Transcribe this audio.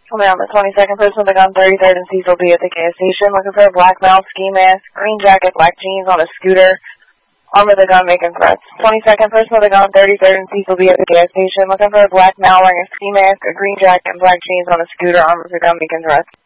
Coming on the 22nd person with a gun, 33rd and Cecil B at the gas station, looking for a black male, ski mask, green jacket, black jeans on a scooter, armed with a gun making threats. 22nd person with a gun, 33rd and Cecil B at the gas station, looking for a black male wearing a ski mask, a green jacket, and black jeans on a scooter, armed with a gun making threats.